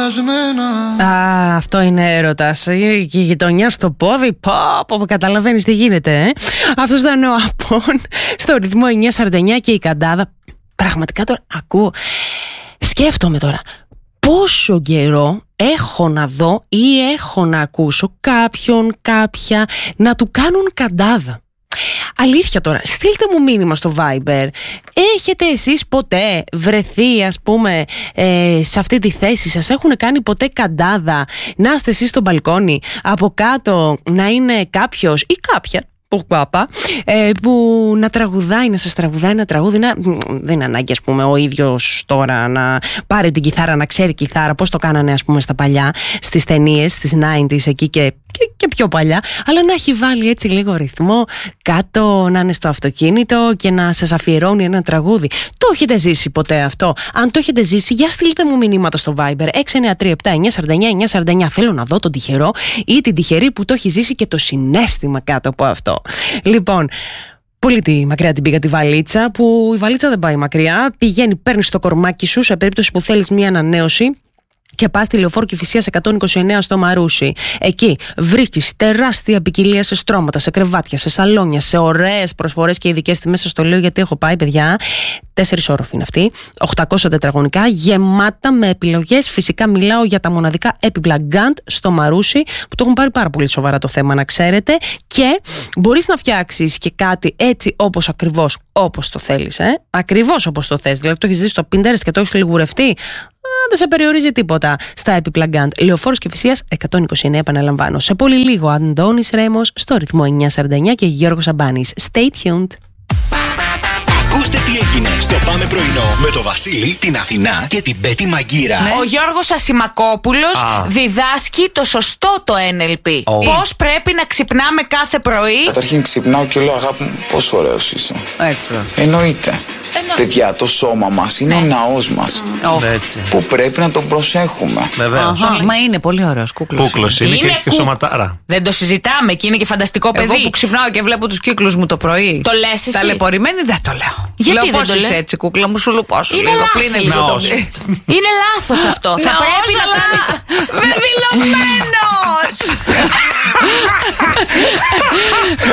Α, αυτό είναι έρωτας. Και η γειτονιά στο πόδι. Πω, καταλαβαίνεις τι γίνεται. Αυτός ήταν ο Απών στο ρυθμό 949 και η Καντάδα. Πραγματικά τώρα ακούω. Σκέφτομαι τώρα. Πόσο καιρό έχω να δω ή έχω να ακούσω κάποια να του κάνουν καντάδα. Αλήθεια τώρα, στείλτε μου μήνυμα στο Viber. Έχετε εσείς ποτέ βρεθεί, ας πούμε, σε αυτή τη θέση? Σας έχουν κάνει ποτέ καντάδα? Να είστε εσείς στο μπαλκόνι, από κάτω να είναι κάποιος ή κάποια που να τραγουδάει, να σας τραγουδάει ένα τραγούδι. Δεν είναι ανάγκη, ας πούμε, ο ίδιος τώρα να πάρει την κιθάρα, να ξέρει κιθάρα, πώς το κάνανε, ας πούμε, στα παλιά, στις ταινίες, στις 90s εκεί και πιο παλιά, αλλά να έχει βάλει έτσι λίγο ρυθμό κάτω, να είναι στο αυτοκίνητο και να σας αφιερώνει ένα τραγούδι. Το έχετε ζήσει ποτέ αυτό? Αν το έχετε ζήσει, για στείλτε μου μηνύματα στο Viber 693-7-949-949. Θέλω να δω τον τυχερό ή την τυχερή που το έχει ζήσει και το συναίσθημα κάτω από αυτό. Λοιπόν, πολύ μακριά την πήγα τη βαλίτσα, που η βαλίτσα δεν πάει μακριά. Πηγαίνει, παίρνει το κορμάκι σου σε περίπτωση που θέλεις μία ανανέωση. Και πας στη Λεωφόρο Κηφισίας 129 στο Μαρούσι. Εκεί βρίσκεις τεράστια ποικιλία σε στρώματα, σε κρεβάτια, σε σαλόνια, σε ωραίες προσφορές και ειδικές τιμές. Σας το λέω γιατί έχω πάει, παιδιά. 4 όροφοι είναι αυτοί, 800 τετραγωνικά, γεμάτα με επιλογές. Φυσικά μιλάω για τα μοναδικά έπιπλα Gant στο Μαρούσι, που το έχουν πάρει πάρα πολύ σοβαρά το θέμα, να ξέρετε. Και μπορείς να φτιάξεις και κάτι έτσι ακριβώς όπως το θέλεις. Ακριβώς όπως το θες. Δηλαδή το έχεις δει στο Pinterest και το έχεις λιγουρευτεί. Δεν σε περιορίζει τίποτα στα έπιπλα Gant. Λεωφόρος Κηφισίας 129, επαναλαμβάνω. Σε πολύ λίγο, Αντώνης Ρέμος στο ρυθμό 949 και Γιώργος Σαμπάνης. Stay tuned. Ακούστε τι έγινε στο Πάμε Πρωινό με το Βασίλη, την Αθηνά και την Πέτη Μαγκύρα. Ναι. Ο Γιώργος Ασημακόπουλος διδάσκει το σωστό το NLP. Πώς πρέπει να ξυπνάμε κάθε πρωί. Καταρχήν ξυπνάω και λέω, αγάπη μου, πόσο ωραίος είσαι. Εννοείται. Παιδιά, το σώμα μας είναι ο ναός μας. Που πρέπει να τον προσέχουμε. Βεβαίως. Μα είναι πολύ ωραίος κούκλος. Κούκλος είναι και σωματάρα. Δεν το συζητάμε και είναι και φανταστικό παιδί. Εγώ που ξυπνάω και βλέπω τους κύκλους μου το πρωί. Το λες εσύ? Ταλαιπωρημένη δεν το λέω. Γιατί λέω, δεν το είσαι έτσι, κούκλα μου, σου λουπώσου λίγο. Πλύνε λίγο το ψι. Είναι λάθος αυτό. Θα πρέπει να κάνεις. Βεβηλωμένος!